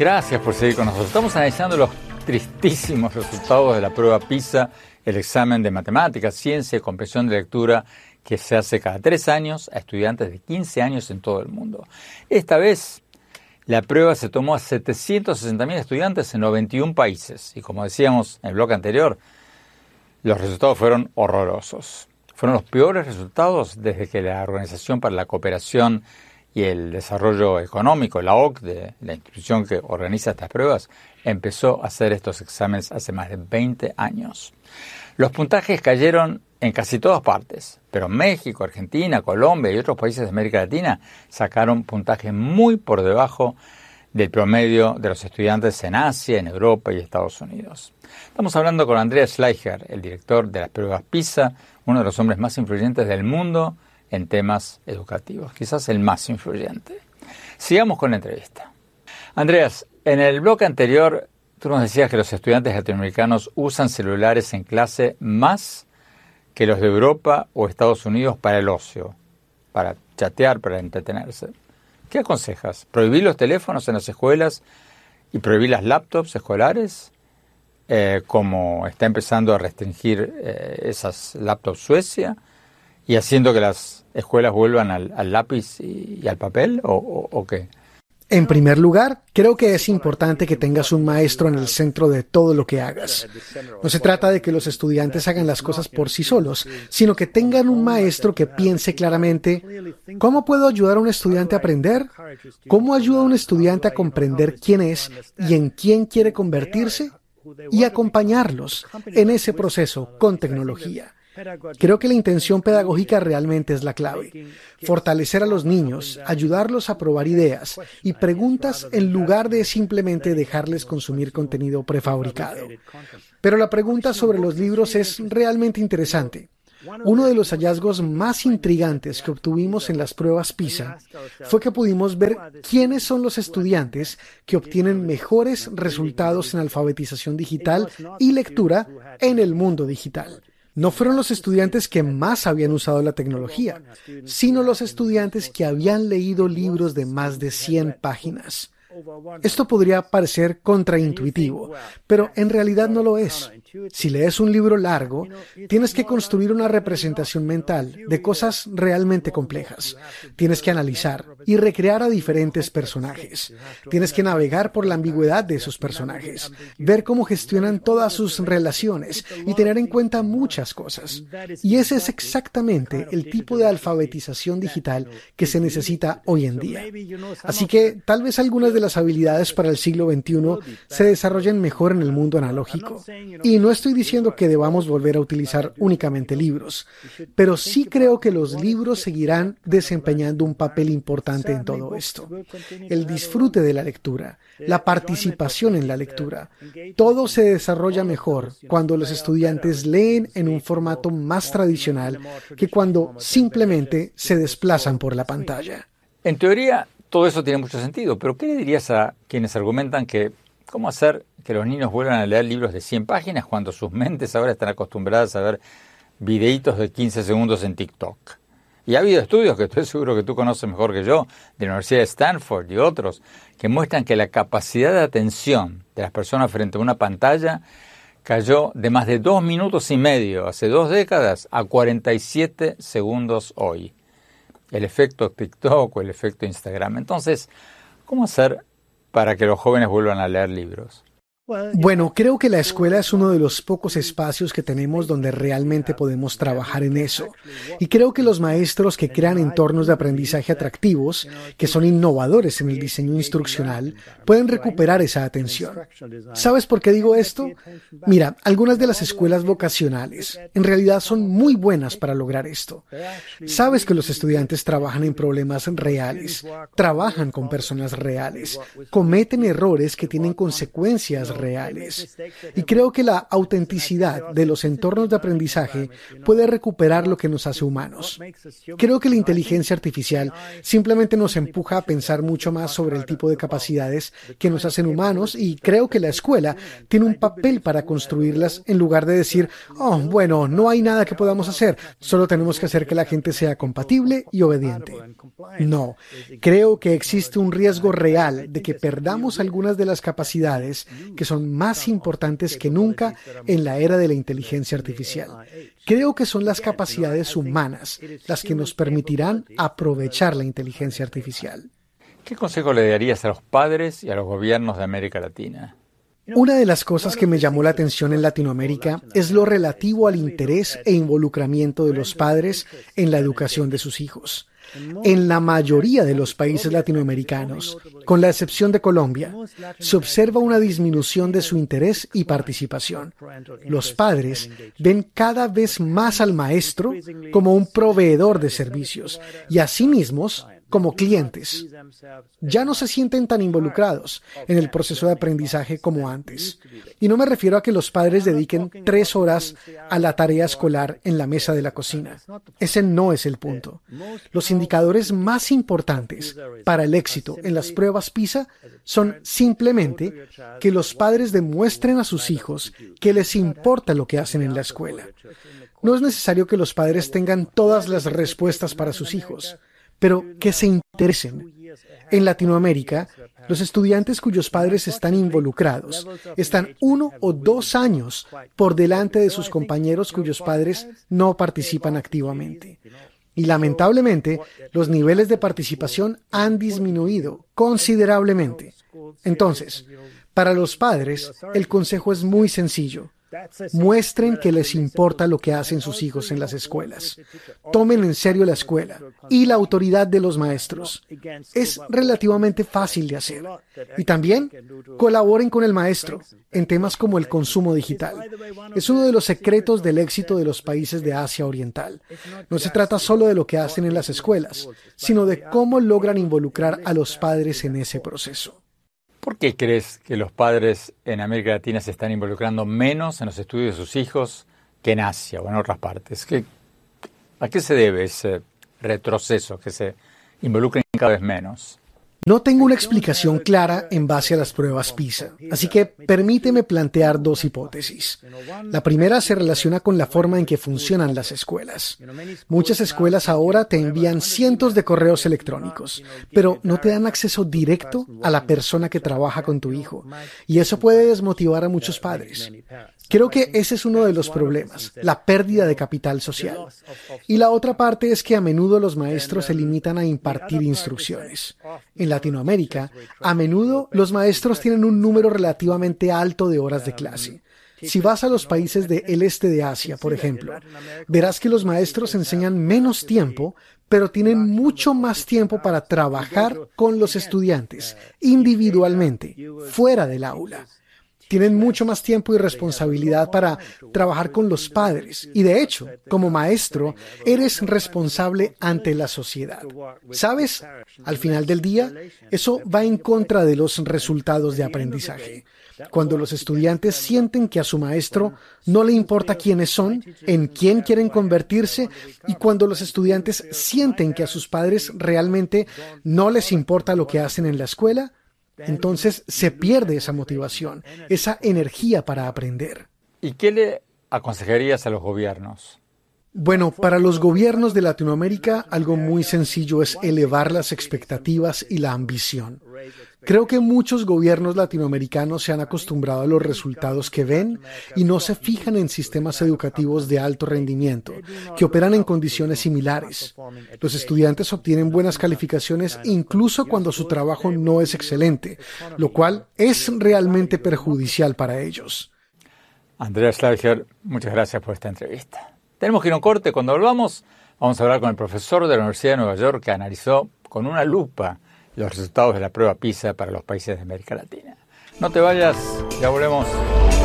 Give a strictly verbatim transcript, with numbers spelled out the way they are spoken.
Gracias por seguir con nosotros. Estamos analizando los tristísimos resultados de la prueba PISA, el examen de matemáticas, ciencia y comprensión de lectura que se hace cada tres años a estudiantes de quince años en todo el mundo. Esta vez la prueba se tomó a setecientos sesenta mil estudiantes en noventa y un países y, como decíamos en el bloque anterior, los resultados fueron horrorosos. Fueron los peores resultados desde que la Organización para la Cooperación y el Desarrollo Económico, la O C D E, la institución que organiza estas pruebas, empezó a hacer estos exámenes hace más de veinte años. Los puntajes cayeron en casi todas partes, pero México, Argentina, Colombia y otros países de América Latina sacaron puntajes muy por debajo del promedio de los estudiantes en Asia, en Europa y Estados Unidos. Estamos hablando con Andreas Schleicher, el director de las pruebas PISA, uno de los hombres más influyentes del mundo en temas educativos, quizás el más influyente. Sigamos con la entrevista. Andreas, en el bloque anterior tú nos decías que los estudiantes latinoamericanos usan celulares en clase más que los de Europa o Estados Unidos para el ocio, para chatear, para entretenerse. ¿Qué aconsejas? ¿Prohibir los teléfonos en las escuelas y prohibir las laptops escolares? Eh, como está empezando a restringir eh, esas laptops Suecia y haciendo que las escuelas vuelvan al, al lápiz y, y al papel, ¿o, o, o qué? En primer lugar, creo que es importante que tengas un maestro en el centro de todo lo que hagas. No se trata de que los estudiantes hagan las cosas por sí solos, sino que tengan un maestro que piense claramente, ¿cómo puedo ayudar a un estudiante a aprender? ¿Cómo ayuda a un estudiante a comprender quién es y en quién quiere convertirse? Y acompañarlos en ese proceso con tecnología. Creo que la intención pedagógica realmente es la clave. Fortalecer a los niños, ayudarlos a probar ideas y preguntas en lugar de simplemente dejarles consumir contenido prefabricado. Pero la pregunta sobre los libros es realmente interesante. Uno de los hallazgos más intrigantes que obtuvimos en las pruebas PISA fue que pudimos ver quiénes son los estudiantes que obtienen mejores resultados en alfabetización digital y lectura en el mundo digital. No fueron los estudiantes que más habían usado la tecnología, sino los estudiantes que habían leído libros de más de cien páginas. Esto podría parecer contraintuitivo, pero en realidad no lo es. Si lees un libro largo, tienes que construir una representación mental de cosas realmente complejas. Tienes que analizar y recrear a diferentes personajes. Tienes que navegar por la ambigüedad de esos personajes, ver cómo gestionan todas sus relaciones y tener en cuenta muchas cosas. Y ese es exactamente el tipo de alfabetización digital que se necesita hoy en día. Así que tal vez algunas de las habilidades para el siglo veintiuno se desarrollen mejor en el mundo analógico. Y no estoy diciendo que debamos volver a utilizar únicamente libros, pero sí creo que los libros seguirán desempeñando un papel importante en todo esto. El disfrute de la lectura, la participación en la lectura, todo se desarrolla mejor cuando los estudiantes leen en un formato más tradicional que cuando simplemente se desplazan por la pantalla. En teoría, todo eso tiene mucho sentido, pero ¿qué le dirías a quienes argumentan que cómo hacer que los niños vuelvan a leer libros de cien páginas cuando sus mentes ahora están acostumbradas a ver videitos de quince segundos en TikTok? Y ha habido estudios que estoy seguro que tú conoces mejor que yo, de la Universidad de Stanford y otros, que muestran que la capacidad de atención de las personas frente a una pantalla cayó de más de dos minutos y medio hace dos décadas a cuarenta y siete segundos hoy. El efecto TikTok o el efecto Instagram. Entonces, ¿cómo hacer para que los jóvenes vuelvan a leer libros? Bueno, creo que la escuela es uno de los pocos espacios que tenemos donde realmente podemos trabajar en eso. Y creo que los maestros que crean entornos de aprendizaje atractivos, que son innovadores en el diseño instruccional, pueden recuperar esa atención. ¿Sabes por qué digo esto? Mira, algunas de las escuelas vocacionales en realidad son muy buenas para lograr esto. Sabes que los estudiantes trabajan en problemas reales, trabajan con personas reales, cometen errores que tienen consecuencias reales. reales. Y creo que la autenticidad de los entornos de aprendizaje puede recuperar lo que nos hace humanos. Creo que la inteligencia artificial simplemente nos empuja a pensar mucho más sobre el tipo de capacidades que nos hacen humanos, y creo que la escuela tiene un papel para construirlas en lugar de decir, oh, bueno, no hay nada que podamos hacer, solo tenemos que hacer que la gente sea compatible y obediente. No, creo que existe un riesgo real de que perdamos algunas de las capacidades que son más importantes que nunca en la era de la inteligencia artificial. Creo que son las capacidades humanas las que nos permitirán aprovechar la inteligencia artificial. ¿Qué consejo le darías a los padres y a los gobiernos de América Latina? Una de las cosas que me llamó la atención en Latinoamérica es lo relativo al interés e involucramiento de los padres en la educación de sus hijos. En la mayoría de los países latinoamericanos, con la excepción de Colombia, se observa una disminución de su interés y participación. Los padres ven cada vez más al maestro como un proveedor de servicios y a sí mismos como clientes. Ya no se sienten tan involucrados en el proceso de aprendizaje como antes. Y no me refiero a que los padres dediquen tres horas a la tarea escolar en la mesa de la cocina. Ese no es el punto. Los indicadores más importantes para el éxito en las pruebas PISA son simplemente que los padres demuestren a sus hijos que les importa lo que hacen en la escuela. No es necesario que los padres tengan todas las respuestas para sus hijos, pero que se interesen. En Latinoamérica, los estudiantes cuyos padres están involucrados están uno o dos años por delante de sus compañeros cuyos padres no participan activamente. Y lamentablemente, los niveles de participación han disminuido considerablemente. Entonces, para los padres, el consejo es muy sencillo. Muestren que les importa lo que hacen sus hijos en las escuelas. Tomen en serio la escuela y la autoridad de los maestros. Es relativamente fácil de hacer. Y también colaboren con el maestro en temas como el consumo digital. Es uno de los secretos del éxito de los países de Asia Oriental. No se trata solo de lo que hacen en las escuelas, sino de cómo logran involucrar a los padres en ese proceso. ¿Por qué crees que los padres en América Latina se están involucrando menos en los estudios de sus hijos que en Asia o en otras partes? ¿Qué, ¿A qué se debe ese retroceso, que se involucren cada vez menos? No tengo una explicación clara en base a las pruebas PISA, así que permíteme plantear dos hipótesis. La primera se relaciona con la forma en que funcionan las escuelas. Muchas escuelas ahora te envían cientos de correos electrónicos, pero no te dan acceso directo a la persona que trabaja con tu hijo, y eso puede desmotivar a muchos padres. Creo que ese es uno de los problemas, la pérdida de capital social. Y la otra parte es que a menudo los maestros se limitan a impartir instrucciones. En Latinoamérica, a menudo los maestros tienen un número relativamente alto de horas de clase. Si vas a los países del este de Asia, por ejemplo, verás que los maestros enseñan menos tiempo, pero tienen mucho más tiempo para trabajar con los estudiantes, individualmente, fuera del aula. Tienen mucho más tiempo y responsabilidad para trabajar con los padres. Y de hecho, como maestro, eres responsable ante la sociedad. ¿Sabes? Al final del día, eso va en contra de los resultados de aprendizaje. Cuando los estudiantes sienten que a su maestro no le importa quiénes son, en quién quieren convertirse, y cuando los estudiantes sienten que a sus padres realmente no les importa lo que hacen en la escuela, entonces se pierde esa motivación, esa energía para aprender. ¿Y qué le aconsejarías a los gobiernos? Bueno, para los gobiernos de Latinoamérica, algo muy sencillo es elevar las expectativas y la ambición. Creo que muchos gobiernos latinoamericanos se han acostumbrado a los resultados que ven y no se fijan en sistemas educativos de alto rendimiento, que operan en condiciones similares. Los estudiantes obtienen buenas calificaciones incluso cuando su trabajo no es excelente, lo cual es realmente perjudicial para ellos. Andreas Schlagger, muchas gracias por esta entrevista. Tenemos que ir a un corte. Cuando volvamos, vamos a hablar con el profesor de la Universidad de Nueva York que analizó con una lupa los resultados de la prueba PISA para los países de América Latina. No te vayas, ya volvemos.